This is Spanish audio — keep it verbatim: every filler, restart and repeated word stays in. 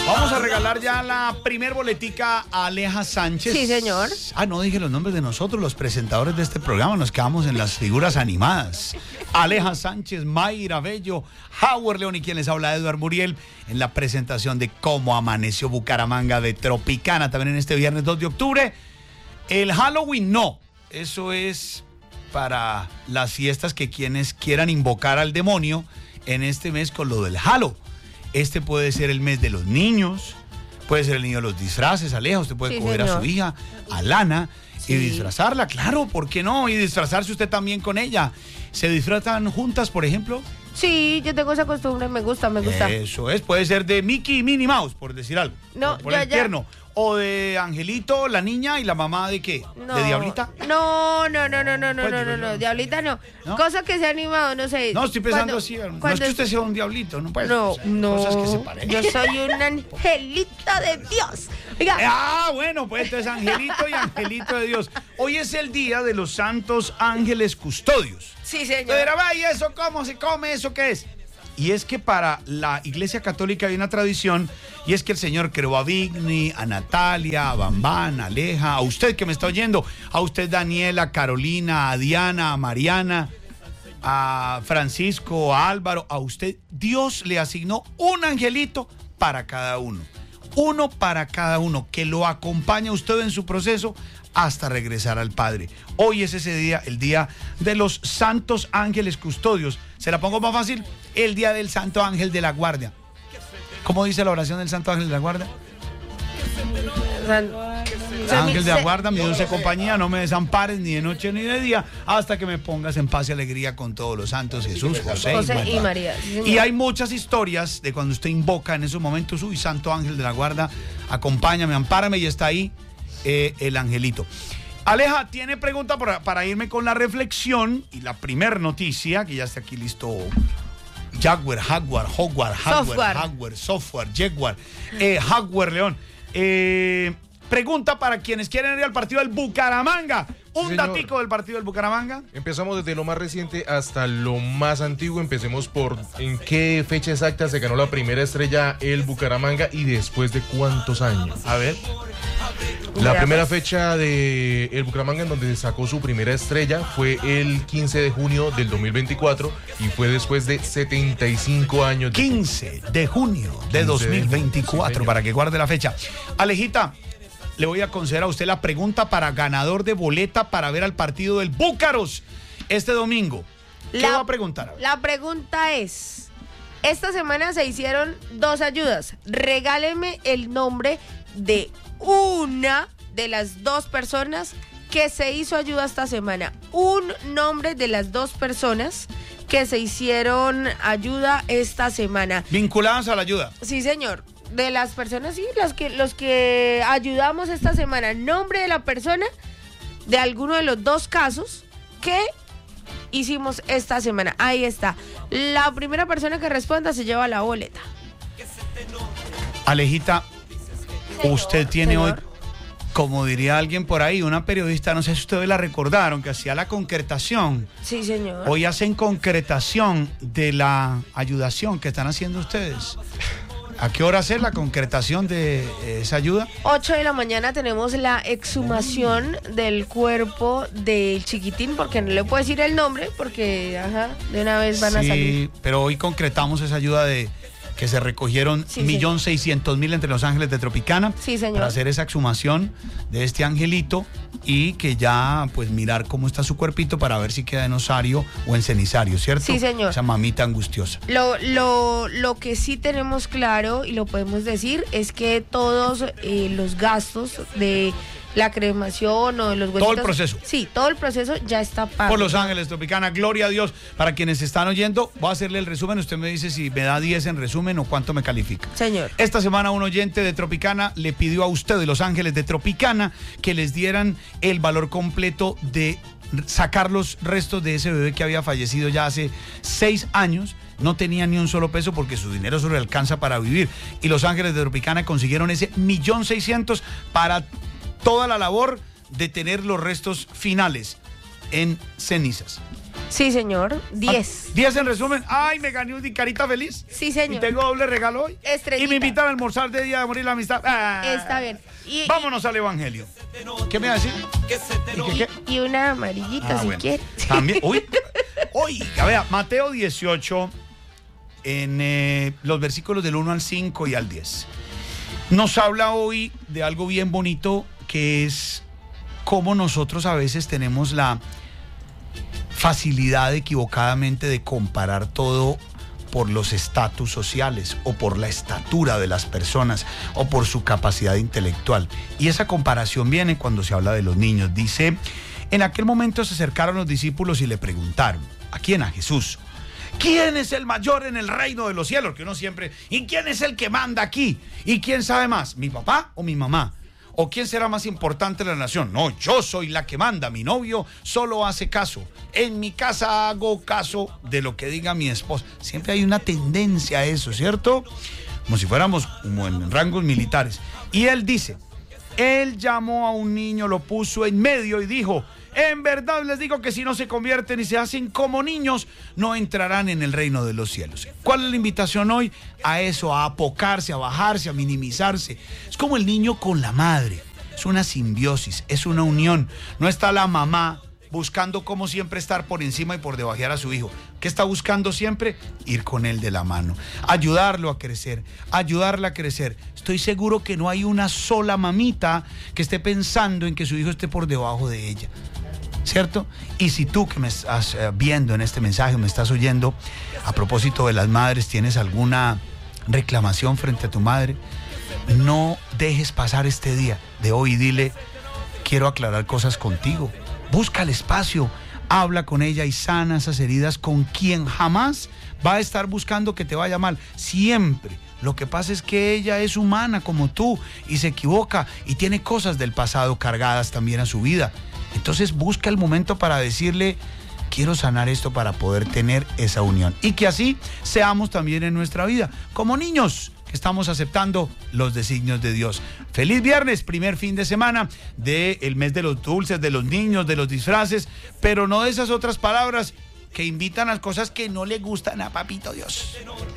Vamos a regalar ya la primer boletica a Aleja Sánchez. Sí, señor. Ah, no dije los nombres de nosotros, los presentadores de este programa. Nos quedamos en las figuras animadas. Aleja Sánchez, Mayra Bello, Howard León y quien les habla, Eduard Muriel, en la presentación de Cómo Amaneció Bucaramanga de Tropicana, también en este viernes dos de octubre. El Halloween no, eso es para las fiestas que quienes quieran invocar al demonio en este mes con lo del Halo. Este puede ser el mes de los niños, puede ser el niño de los disfraces, Aleja, usted puede sí, coger señor. a su hija, a Lana, sí. y disfrazarla, claro, ¿por qué no? Y disfrazarse usted también con ella. ¿Se disfrazan juntas, por ejemplo? Sí, yo tengo esa costumbre, me gusta, me gusta. Eso es, puede ser de Mickey y Minnie Mouse, por decir algo. No, por, por ya, el ya. tierno. O de Angelito, la niña, y la mamá de qué? No, ¿De Diablita? No, no, no, no, no, no, Pues no, digo no, yo. no, Diablita no. ¿No? Cosa que se ha animado, no sé. No, estoy pensando Cuando- así. No es cuando que usted sea un diablito, no puede. No, o sea, no, Cosas que se parecen. yo soy un angelito de Dios. Oiga, Ah, bueno, pues entonces Angelito y Angelito de Dios. Hoy es el día de los santos ángeles custodios. sí, señor. Pero vaya, ¿eso cómo se come? ¿Eso qué es? Y es que para la Iglesia Católica hay una tradición, y es que el Señor creó a Vigni, a Natalia, a Bambán, a Aleja, a usted que me está oyendo, a usted Daniela, a Carolina, a Diana, a Mariana, a Francisco, a Álvaro, a usted. Dios le asignó un angelito para cada uno. Uno para cada uno, que lo acompaña a usted en su proceso hasta regresar al Padre. Hoy es ese día, el día de los santos ángeles custodios. ¿Se la pongo más fácil? El día del santo ángel de la guardia. ¿Cómo dice la oración del santo ángel de la guardia? San- Ángel de la se- guarda, mi dulce compañía, no me desampares ni de noche ni de día, hasta que me pongas en paz y alegría con todos los santos, Jesús, José, José y María. María. sí, señor. Y hay muchas historias de cuando usted invoca en esos momentos, uy, santo ángel de la guarda, acompáñame, ampárame, y está ahí eh, el angelito. Aleja, ¿tiene pregunta para, para irme con la reflexión? Y la primer noticia, que ya está aquí listo. Jaguar, Jaguar, Hogwarts, Hardware, Software. Hardware, Software, Jaguar, eh, Hardware León. Eh, pregunta para quienes quieren ir al partido del Bucaramanga. Un señor. datico del partido del Bucaramanga. Empezamos desde lo más reciente hasta lo más antiguo. Empecemos por en qué fecha exacta se ganó la primera estrella el Bucaramanga y después de cuántos años. A ver. La Ya, primera pues. fecha de el Bucaramanga en donde sacó su primera estrella fue el quince de junio del dos mil veinticuatro y fue después de setenta y cinco años. de- quince de junio de dos mil veinticuatro, Sí, para que guarde la fecha. Alejita, le voy a conceder a usted la pregunta para ganador de boleta para ver al partido del Búcaros este domingo. ¿Qué La- va a preguntar? La pregunta es, esta semana se hicieron dos ayudas. Regáleme el nombre de una de las dos personas que se hizo ayuda esta semana. Un nombre de las dos personas que se hicieron ayuda esta semana. Vinculadas a la ayuda. Sí, señor. De las personas, sí, los que, los que ayudamos esta semana. Nombre de la persona de alguno de los dos casos que hicimos esta semana. Ahí está. La primera persona que responda se lleva la boleta. Alejita, usted tiene Señor. hoy, como diría alguien por ahí, una periodista, no sé si ustedes la recordaron, que hacía la concretación. Sí, señor. Hoy hacen concretación de la ayudación que están haciendo ustedes. ¿A qué hora hacer la concretación de eh, esa ayuda? ocho de la mañana tenemos la exhumación del cuerpo del chiquitín, porque no le puedo decir el nombre, porque ajá, de una vez van a Sí, salir. pero hoy concretamos esa ayuda de que se recogieron Sí, un millón seiscientos mil entre Los Ángeles de Tropicana Sí, señor. para hacer esa exhumación de este angelito y que ya pues mirar cómo está su cuerpito para ver si queda en osario o en cenizario, ¿cierto? Sí, señor. Esa mamita angustiosa. Lo, lo, lo que sí tenemos claro y lo podemos decir es que todos eh, los gastos de la cremación o de los huesitos... Todo el proceso. Sí, todo el proceso ya está pago. Por Los Ángeles Tropicana, gloria a Dios. Para quienes están oyendo, voy a hacerle el resumen. Usted me dice si me da diez en resumen o cuánto me califica. Señor. Esta semana un oyente de Tropicana le pidió a usted de Los Ángeles de Tropicana que les dieran el valor completo de sacar los restos de ese bebé que había fallecido ya hace seis años. No tenía ni un solo peso porque su dinero solo le alcanza para vivir. Y Los Ángeles de Tropicana consiguieron ese millón seiscientos para toda la labor de tener los restos finales en cenizas. Sí, señor. diez. diez en resumen. Ay, me gané un carita feliz. Sí, señor. Y tengo doble regalo hoy. Estrellita. Y me invitan a almorzar de Día de Morir la Amistad. Ah. Está bien. Y, Vámonos al Evangelio. ¿Qué me va a decir? ¿Y qué, qué? y una amarillita, Ah, si bueno. quiere. También, uy, oiga, vea, Mateo dieciocho, en eh, los versículos del uno al cinco y al diez, nos habla hoy de algo bien bonito, que es cómo nosotros a veces tenemos la facilidad equivocadamente de comparar todo por los estatus sociales o por la estatura de las personas o por su capacidad intelectual. Y esa comparación viene cuando se habla de los niños. Dice, en aquel momento se acercaron los discípulos y le preguntaron, ¿a quién? A Jesús. ¿Quién es el mayor en el reino de los cielos? Que uno siempre, ¿y quién es el que manda aquí? ¿Y quién sabe más? ¿Mi papá o mi mamá? ¿O quién será más importante en la nación? No, yo soy la que manda. Mi novio solo hace caso. En mi casa hago caso de lo que diga mi esposa. Siempre hay una tendencia a eso, ¿cierto? Como si fuéramos como en rangos militares. Y él dice, él llamó a un niño, lo puso en medio y dijo, en verdad les digo que si no se convierten y se hacen como niños, no entrarán en el reino de los cielos. ¿Cuál es la invitación hoy? A eso, a apocarse, a bajarse, a minimizarse. Es como el niño con la madre. Es una simbiosis, es una unión. No está la mamá buscando como siempre estar por encima y por debajear a su hijo. ¿Qué está buscando siempre? Ir con él de la mano, ayudarlo a crecer, ayudarla a crecer. Estoy seguro que no hay una sola mamita que esté pensando en que su hijo esté por debajo de ella, ¿cierto? Y si tú que me estás viendo en este mensaje, me estás oyendo, a propósito de las madres, tienes alguna reclamación frente a tu madre, no dejes pasar este día de hoy y dile, quiero aclarar cosas contigo. Busca el espacio, habla con ella y sana esas heridas con quien jamás va a estar buscando que te vaya mal. Siempre. Lo que pasa es que ella es humana como tú y se equivoca y tiene cosas del pasado cargadas también a su vida. Entonces busca el momento para decirle, quiero sanar esto para poder tener esa unión. Y que así seamos también en nuestra vida, como niños que estamos aceptando los designios de Dios. Feliz viernes, primer fin de semana del mes de los dulces, de los niños, de los disfraces, pero no de esas otras palabras que invitan a cosas que no le gustan a Papito Dios.